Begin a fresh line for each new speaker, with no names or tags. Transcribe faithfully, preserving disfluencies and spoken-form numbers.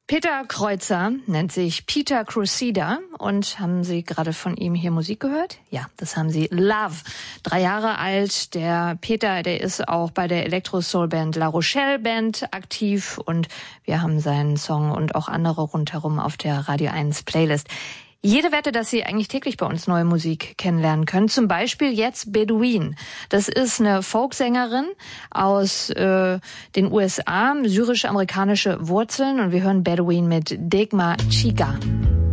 Peter Kreuzer nennt sich Peter Crusader und haben Sie gerade von ihm hier Musik gehört? Ja, das haben Sie. Love, drei Jahre alt. Der Peter, der ist auch bei der Elektro-Soul-Band La Rochelle Band aktiv und wir haben seinen Song und auch andere rundherum auf der Radio eins Playlist. Jede Wette, dass Sie eigentlich täglich bei uns neue Musik kennenlernen können. Zum Beispiel jetzt Bedouin. Das ist eine Folksängerin aus äh, den U S A, syrisch-amerikanische Wurzeln. Und wir hören Bedouin mit Degma Chica.